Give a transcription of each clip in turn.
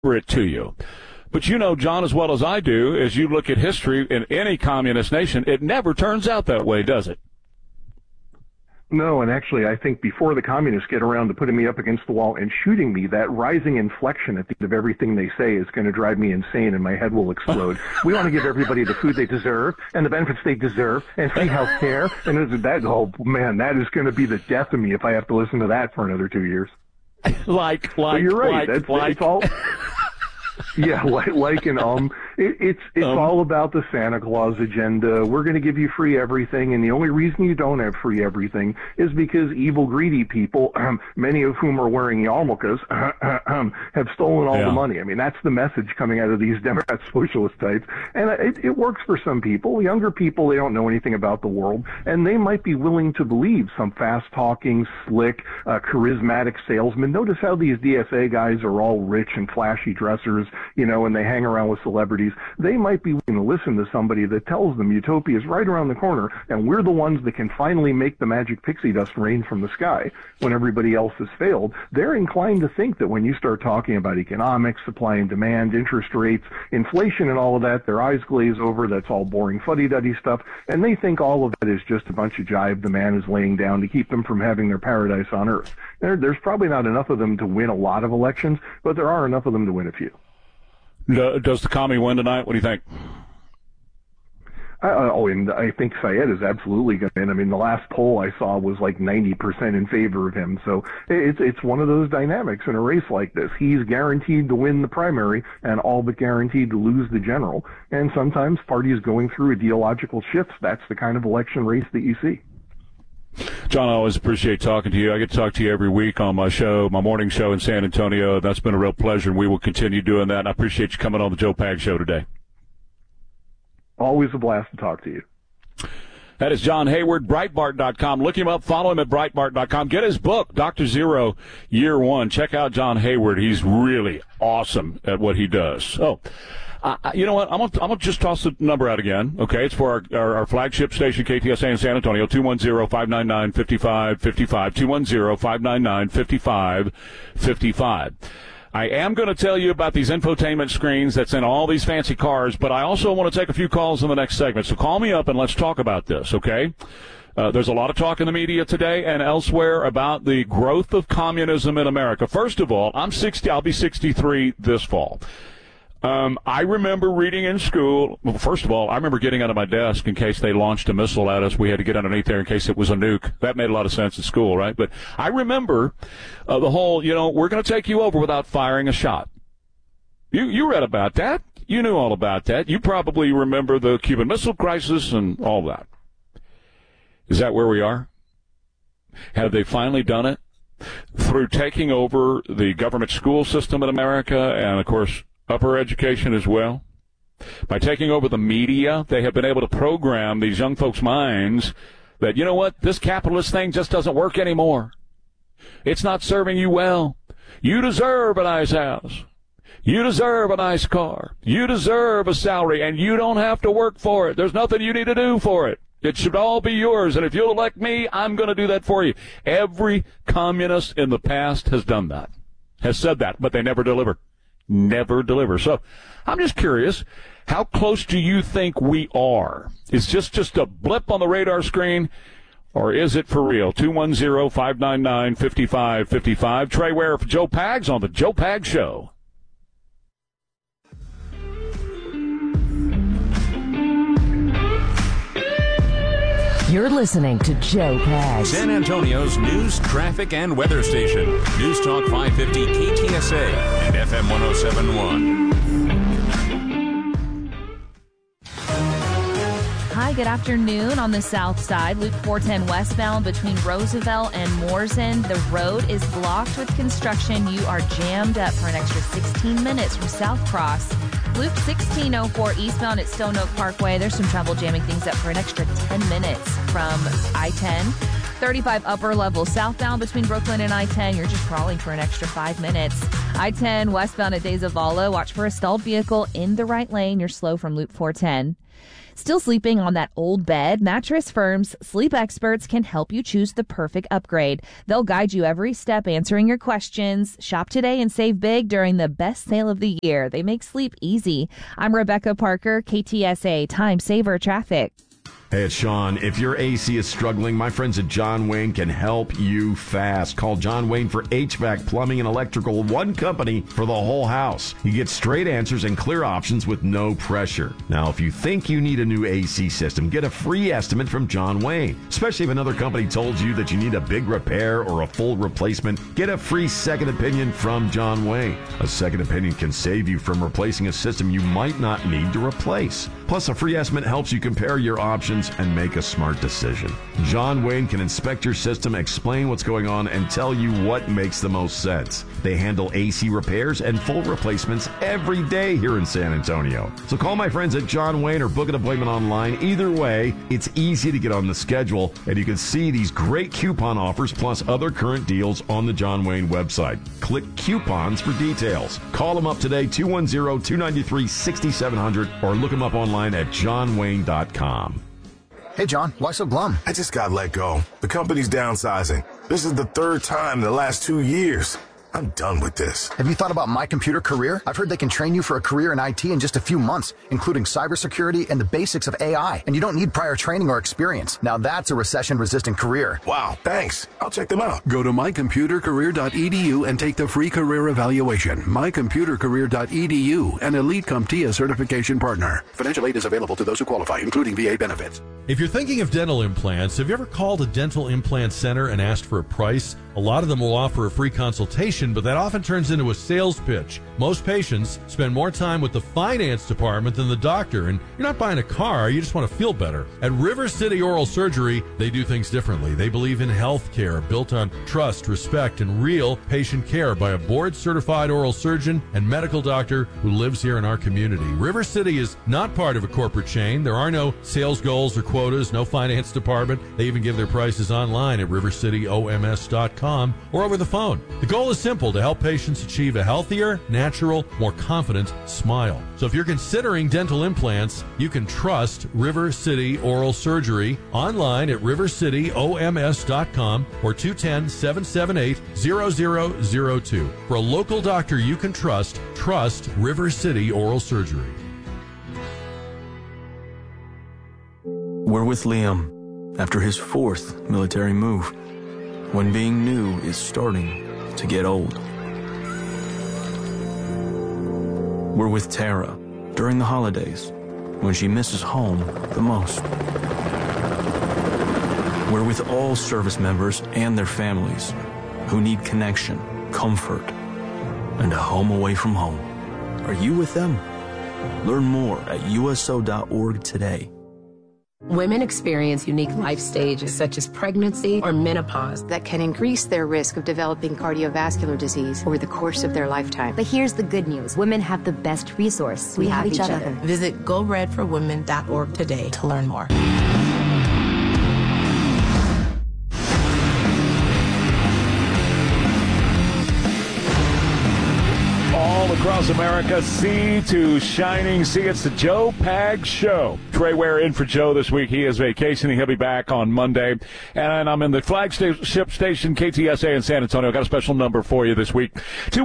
it to you. But you know, John, as well as I do, as you look at history in any communist nation, it never turns out that way, does it? No, and actually, I think before the communists get around to putting me up against the wall and shooting me, that rising inflection at the end of everything they say is going to drive me insane and my head will explode. We want to give everybody the food they deserve and the benefits they deserve and free health care. And that, oh man, that is going to be the death of me if I have to listen to that for another 2 years. You're right. It's all. Yeah, it's all about the Santa Claus agenda. We're going to give you free everything, and the only reason you don't have free everything is because evil, greedy people, many of whom are wearing yarmulkes, have stolen all the money. I mean, that's the message coming out of these Democrat socialist types, and it works for some people. Younger people, they don't know anything about the world, and they might be willing to believe some fast-talking, slick, charismatic salesman. Notice how these DSA guys are all rich and flashy dressers, you know, and they hang around with celebrities. They might be willing to listen to somebody that tells them utopia is right around the corner, and we're the ones that can finally make the magic pixie dust rain from the sky when everybody else has failed. They're inclined to think that when you start talking about economics, supply and demand, interest rates, inflation and all of that, their eyes glaze over. That's all boring fuddy-duddy stuff, and they think all of it is just a bunch of jive the man is laying down to keep them from having their paradise on earth. There's probably not enough of them to win a lot of elections, but there are enough of them to win a few. Does the commie win tonight? What do you think? And I think Syed is absolutely going to win. I mean, the last poll I saw was like 90% in favor of him. So it's one of those dynamics in a race like this. He's guaranteed to win the primary and all but guaranteed to lose the general. And sometimes parties going through ideological shifts, that's the kind of election race that you see. John, I always appreciate talking to you. I get to talk to you every week on my show, my morning show in San Antonio. That's been a real pleasure, and we will continue doing that. And I appreciate you coming on the Joe Pag Show today. Always a blast to talk to you. That is John Hayward, Breitbart.com. Look him up. Follow him at Breitbart.com. Get his book, Dr. Zero, Year One. Check out John Hayward. He's really awesome at what he does. Oh. You know what? I'm gonna just toss the number out again. Okay, it's for our flagship station, KTSA in San Antonio, 210-599-5555, 210-599-5555. I am going to tell you about these infotainment screens that's in all these fancy cars, but I also want to take a few calls in the next segment. So call me up and let's talk about this, okay? There's a lot of talk in the media today and elsewhere about the growth of communism in America. First of all, I'm 60. I'll be 63 this fall. I remember reading in school, well, first of all, I remember getting out of my desk in case they launched a missile at us. We had to get underneath there in case it was a nuke. That made a lot of sense at school, right? But I remember the whole, you know, we're going to take you over without firing a shot. You read about that. You knew all about that. You probably remember the Cuban Missile Crisis and all that. Is that where we are? Have they finally done it? Through taking over the government school system in America and, of course, upper education as well. By taking over the media, they have been able to program these young folks' minds that, you know what, this capitalist thing just doesn't work anymore. It's not serving you well. You deserve a nice house. You deserve a nice car. You deserve a salary, and you don't have to work for it. There's nothing you need to do for it. It should all be yours, and if you'll elect me, I'm going to do that for you. Every communist in the past has done that, has said that, but they never deliver. Never deliver. So I'm just curious, how close do you think we are? Is just a blip on the radar screen, or is it for real? 210-599-5555. Trey Ware for Joe Pags on the Joe Pags Show. You're listening to Joe Pags, San Antonio's news, traffic, and weather station. News Talk 550 KTSA and FM 1071. Hi, good afternoon. On the south side, Loop 410 westbound between Roosevelt and Mooreson. The road is blocked with construction. You are jammed up for an extra 16 minutes from South Cross. Loop 1604 eastbound at Stone Oak Parkway. There's some trouble jamming things up for an extra 10 minutes from I-10. 35 upper level southbound between Brooklyn and I-10. You're just crawling for an extra 5 minutes. I-10 westbound at De Zavala. Watch for a stalled vehicle in the right lane. You're slow from Loop 410. Still sleeping on that old bed? Mattress Firm's sleep experts can help you choose the perfect upgrade. They'll guide you every step, answering your questions. Shop today and save big during the best sale of the year. They make sleep easy. I'm Rebecca Parker, KTSA Time Saver Traffic. Hey, it's Sean. If your AC is struggling, my friends at John Wayne can help you fast. Call John Wayne for HVAC, plumbing, and electrical. One company for the whole house. You get straight answers and clear options with no pressure. Now, if you think you need a new AC system, get a free estimate from John Wayne. Especially if another company told you that you need a big repair or a full replacement, get a free second opinion from John Wayne. A second opinion can save you from replacing a system you might not need to replace. Plus, a free estimate helps you compare your options and make a smart decision. John Wayne can inspect your system, explain what's going on, and tell you what makes the most sense. They handle AC repairs and full replacements every day here in San Antonio. So call my friends at John Wayne or book an appointment online. Either way, it's easy to get on the schedule, and you can see these great coupon offers plus other current deals on the John Wayne website. Click coupons for details. Call them up today, 210-293-6700, or look them up online at johnwayne.com. Hey, John, why so glum? I just got let go. The company's downsizing. This is the third time in the last 2 years. I'm done with this. Have you thought about My Computer Career? I've heard they can train you for a career in IT in just a few months, including cybersecurity and the basics of AI. And you don't need prior training or experience. Now that's a recession-resistant career. Wow, thanks. I'll check them out. Go to mycomputercareer.edu and take the free career evaluation. mycomputercareer.edu, an Elite CompTIA certification partner. Financial aid is available to those who qualify, including VA benefits. If you're thinking of dental implants, have you ever called a dental implant center and asked for a price? A lot of them will offer a free consultation, but that often turns into a sales pitch. Most patients spend more time with the finance department than the doctor, and you're not buying a car, you just want to feel better. At River City Oral Surgery, they do things differently. They believe in health care built on trust, respect, and real patient care by a board-certified oral surgeon and medical doctor who lives here in our community. River City is not part of a corporate chain. There are no sales goals or quotas, no finance department. They even give their prices online at rivercityoms.com or over the phone. The goal is simple: to help patients achieve a healthier, natural, more confident smile. So if you're considering dental implants, you can trust River City Oral Surgery online at rivercityoms.com or 210-778-0002. For a local doctor you can trust River City Oral Surgery. We're with Liam after his fourth military move, when being new is starting to get old. We're with Tara during the holidays, when she misses home the most. We're with all service members and their families who need connection, comfort, and a home away from home. Are you with them? Learn more at USO.org today. Women experience unique life stages such as pregnancy or menopause that can increase their risk of developing cardiovascular disease over the course of their lifetime. But here's the good news. Women have the best resource. We have each other. Visit GoRedForWomen.org today to learn more. Across America, sea to shining sea. It's the Joe Pags Show. Trey Ware in for Joe this week. He is vacationing. He'll be back on Monday. And I'm in the flagship station, KTSA in San Antonio. Got a special number for you this week,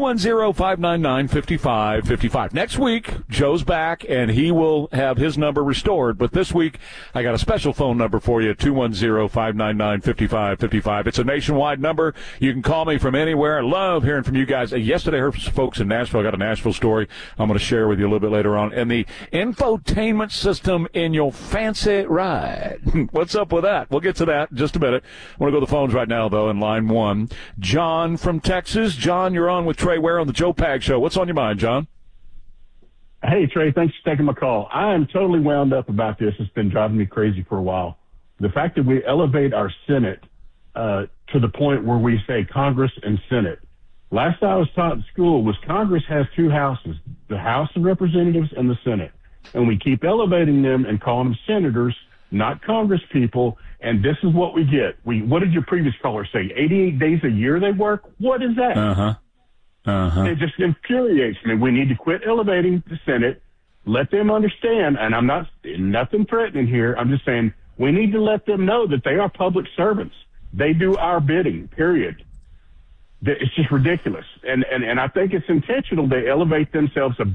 210-599-5555. Next week, Joe's back, and he will have his number restored. But this week, I got a special phone number for you, 210-599-5555. It's a nationwide number. You can call me from anywhere. I love hearing from you guys. Yesterday, I heard from some folks in Nashville. I got a Nashville story I'm going to share with you a little bit later on. And the infotainment system in your fancy ride. What's up with that? We'll get to that in just a minute. I want to go to the phones right now, though, in line one. John from Texas. John, you're on with Trey Ware on the Joe Pags Show. What's on your mind, John? Hey, Trey, thanks for taking my call. I am totally wound up about this. It's been driving me crazy for a while. The fact that we elevate our Senate to the point where we say Congress and Senate. Last I was taught in school was Congress has two houses, the House of Representatives and the Senate. And we keep elevating them and calling them senators, not Congress people. And this is what we get. What did your previous caller say? 88 days a year they work? What is that? It just infuriates me. We need to quit elevating the Senate. let them understand, and I'm not nothing threatening here. I'm just saying we need to let them know that they are public servants. They do our bidding, period. It's just ridiculous. And I think it's intentional. They elevate themselves